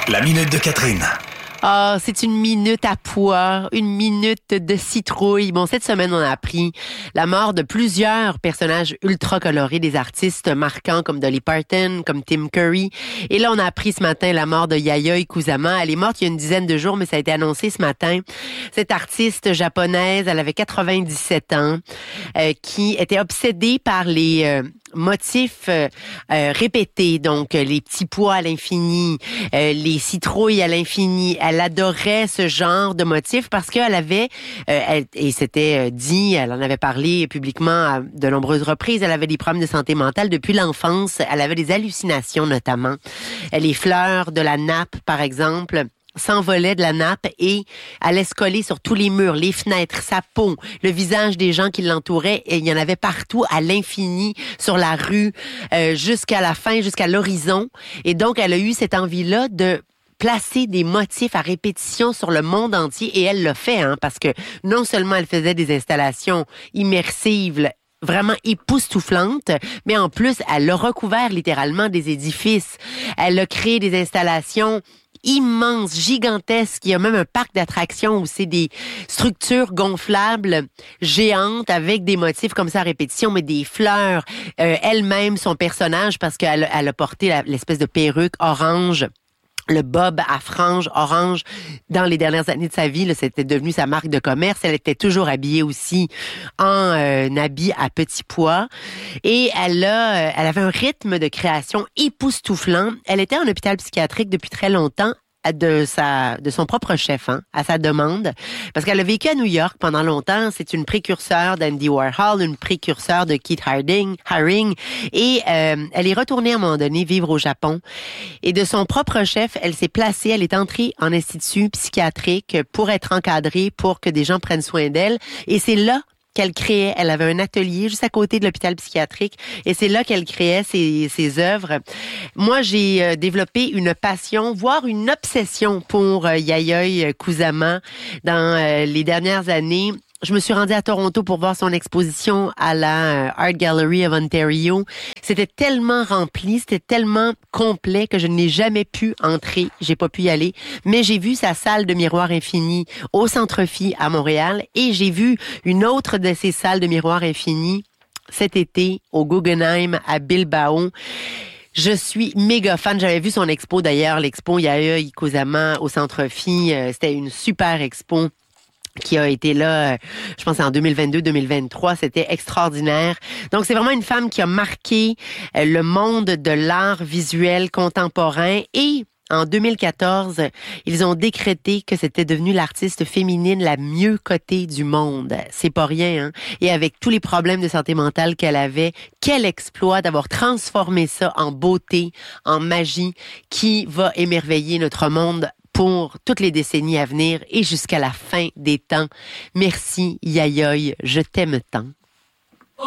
La minute de Catherine. Ah, c'est une minute à poire, une minute de citrouille. Bon, cette semaine, on a appris la mort de plusieurs personnages ultra colorés, des artistes marquants comme Dolly Parton, comme Tim Curry. Et là, on a appris ce matin la mort de Yayoi Kusama. Elle est morte il y a une dizaine de jours, mais ça a été annoncé ce matin. Cette artiste japonaise, elle avait 97 ans, qui était obsédée par les motifs répétés, donc les petits pois à l'infini, les citrouilles à l'infini. Elle adorait ce genre de motifs parce qu'elle avait, et c'était dit, elle en avait parlé publiquement à de nombreuses reprises, elle avait des problèmes de santé mentale depuis l'enfance. Elle avait des hallucinations notamment. Les fleurs de la nappe, par exemple, s'envolait de la nappe et allait se coller sur tous les murs, les fenêtres, sa peau, le visage des gens qui l'entouraient. Et il y en avait partout, à l'infini, sur la rue, jusqu'à la fin, jusqu'à l'horizon. Et donc, elle a eu cette envie-là de placer des motifs à répétition sur le monde entier. Et elle l'a fait, parce que non seulement elle faisait des installations immersives, vraiment époustouflante, mais en plus, elle a recouvert littéralement des édifices. Elle a créé des installations immenses, gigantesques. Il y a même un parc d'attractions où c'est des structures gonflables géantes avec des motifs comme ça à répétition, mais des fleurs. Elle-même, son personnage, parce qu'elle a porté l'espèce de perruque orange, le bob à franges orange dans les dernières années de sa vie, là, c'était devenu sa marque de commerce. Elle était toujours habillée aussi en habit à petits pois. Et elle avait un rythme de création époustouflant. Elle était en hôpital psychiatrique depuis très longtemps, de son propre chef, à sa demande, parce qu'elle a vécu à New York pendant longtemps. C'est une précurseur d'Andy Warhol, une précurseur de Keith Haring, et elle est retournée à un moment donné vivre au Japon. Et de son propre chef, elle s'est placée, elle est entrée en institut psychiatrique pour être encadrée, pour que des gens prennent soin d'elle. Et c'est là qu'elle créait. Elle avait un atelier juste à côté de l'hôpital psychiatrique et c'est là qu'elle créait ses œuvres. Moi, j'ai développé une passion, voire une obsession pour Yayoi Kusama dans les dernières années. Je me suis rendue à Toronto pour voir son exposition à la Art Gallery of Ontario. C'était tellement rempli, c'était tellement complet que je n'ai jamais pu entrer. J'ai pas pu y aller. Mais j'ai vu sa salle de miroirs infinis au Centre-Phi à Montréal et j'ai vu une autre de ses salles de miroirs infinis cet été au Guggenheim à Bilbao. Je suis méga fan. J'avais vu son expo d'ailleurs, l'expo Yayoi Kusama au Centre-Phi. C'était une super expo qui a été là, je pense en 2022-2023, c'était extraordinaire. Donc c'est vraiment une femme qui a marqué le monde de l'art visuel contemporain et en 2014, ils ont décrété que c'était devenue l'artiste féminine la mieux cotée du monde. C'est pas rien, Et avec tous les problèmes de santé mentale qu'elle avait, quel exploit d'avoir transformé ça en beauté, en magie, qui va émerveiller notre monde pour toutes les décennies à venir et jusqu'à la fin des temps. Merci, Yayoi, je t'aime tant.